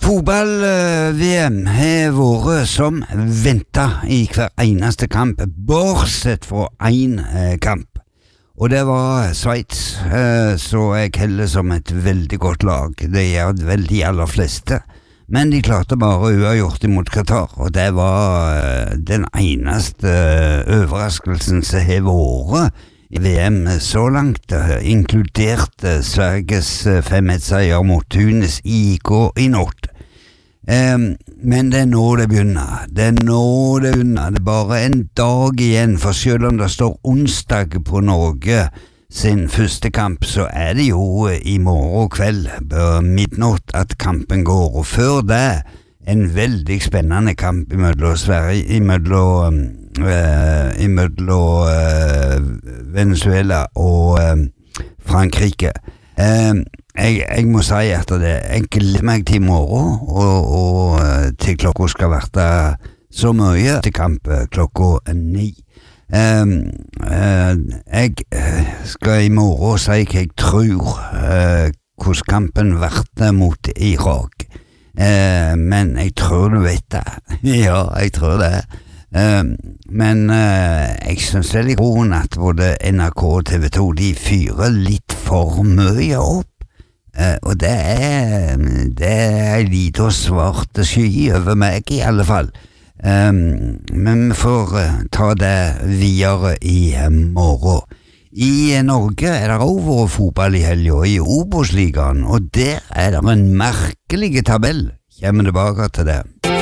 Fotball-VM har vært som ventet i hver eneste kamp, bortsett fra en kamp. Og det var Sveits, så jeg heller som et veldig godt lag. Det gjør vel de aller fleste. Men de klarte bare uavgjort imot Qatar, og det var den eneste overraskelsen som har vært i VM så langt, inkludert Sveriges 5-1-seier mot Tunis i går i natt. Men det nå det begynner. Det er bare en dag igjen, for selv om det står onsdag på Norge sin første kamp, så det jo i morgen kveld på midnatt at kampen går, og før det en veldig spennende kamp imellom Sverige, imellom Venezuela og Frankrike. Jeg må si at jeg gleder meg til i morgen, og til klokka skal være så mye til kamp klokka 9. Jeg skal i morgen si hva jeg tror hvordan kampen blir mot Irak. Men jeg tror du vet det. Ja, jeg tror det. Men jeg synes det litt roen at både NRK og TV 2 de fyrer litt for mye opp. Og det en lite og svart sky over meg i alle fall. Men vi får ta det videre i morgen. I Norge det også fotball i helgen i Obos-ligaen, og der det en merkelig tabell. Kommer tilbake til det.